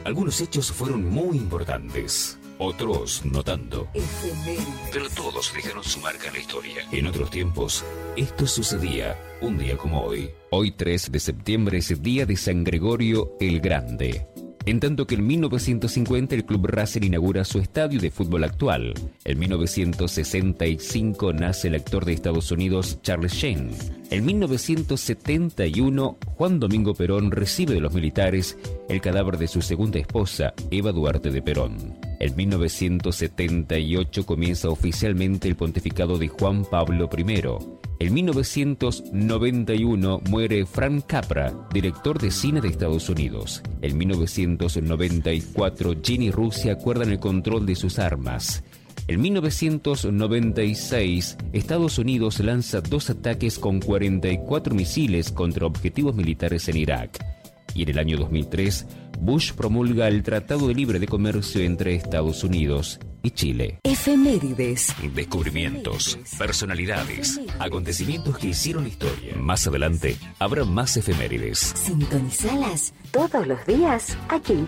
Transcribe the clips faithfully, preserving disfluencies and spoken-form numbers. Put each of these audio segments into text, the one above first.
Algunos hechos fueron muy importantes, otros no tanto. Pero todos dejaron su marca en la historia. En otros tiempos, esto sucedía un día como hoy. Hoy tres de septiembre es día de San Gregorio el Grande. En tanto que en mil novecientos cincuenta el Club Racing inaugura su estadio de fútbol actual. En mil novecientos sesenta y cinco nace el actor de Estados Unidos Charles Sheen. En mil novecientos setenta y uno, Juan Domingo Perón recibe de los militares el cadáver de su segunda esposa, Eva Duarte de Perón. En mil novecientos setenta y ocho comienza oficialmente el pontificado de Juan Pablo primero. En mil novecientos noventa y uno muere Frank Capra, director de cine de Estados Unidos. En mil novecientos noventa y cuatro, China y Rusia acuerdan el control de sus armas. En mil novecientos noventa y seis, Estados Unidos lanza dos ataques con cuarenta y cuatro misiles contra objetivos militares en Irak. Y en el año dos mil tres, Bush promulga el Tratado de Libre de Comercio entre Estados Unidos y Chile. Efemérides. Descubrimientos, personalidades, acontecimientos que hicieron historia. Más adelante, habrá más efemérides. Sintonizalas todos los días aquí.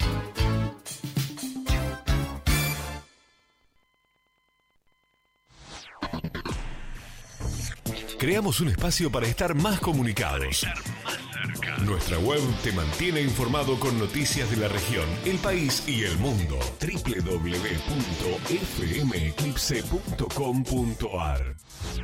Creamos un espacio para estar más comunicados. Nuestra web te mantiene informado con noticias de la región, el país y el mundo. doble u doble u doble u punto f m eclipse punto com punto a r